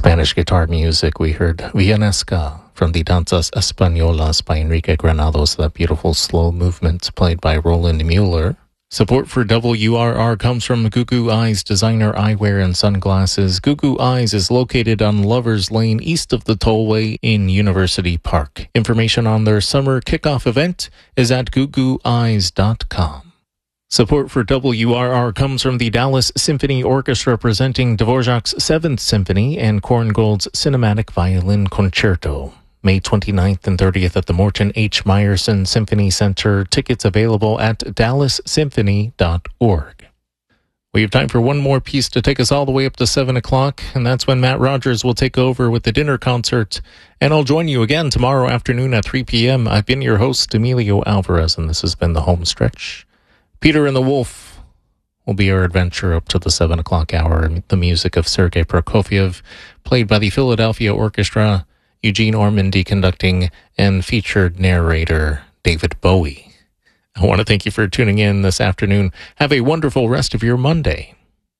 Spanish guitar music, we heard Villanesca from the Danzas Españolas by Enrique Granados, that beautiful slow movement played by Roland Mueller. Support for WRR comes from Gugu Eyes Designer Eyewear and Sunglasses. Gugu Eyes is located on Lovers Lane east of the tollway in University Park. Information on their summer kickoff event is at gugueyes.com. Support for WRR comes from the Dallas Symphony Orchestra presenting Dvorak's 7th Symphony and Korngold's Cinematic Violin Concerto. May 29th and 30th at the Morton H. Meyerson Symphony Center. Tickets available at dallassymphony.org. We have time for one more piece to take us all the way up to 7 o'clock, and that's when Matt Rogers will take over with the dinner concert. And I'll join you again tomorrow afternoon at 3 p.m. I've been your host, Emilio Alvarez, and this has been The Home Stretch. Peter and the Wolf will be our adventure up to the 7 o'clock hour. The music of Sergei Prokofiev, played by the Philadelphia Orchestra, Eugene Ormandy conducting, and featured narrator David Bowie. I want to thank you for tuning in this afternoon. Have a wonderful rest of your Monday.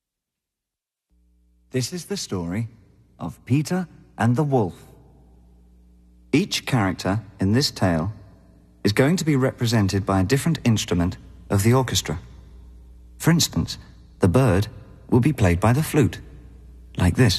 This is the story of Peter and the Wolf. Each character in this tale is going to be represented by a different instrument of the orchestra. For instance, the bird will be played by the flute, like this.